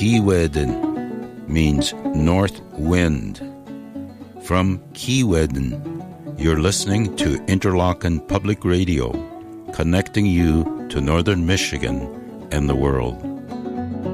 Keewedin means north wind. From Keewedin, you're listening to Interlochen Public Radio, connecting you to northern Michigan and the world.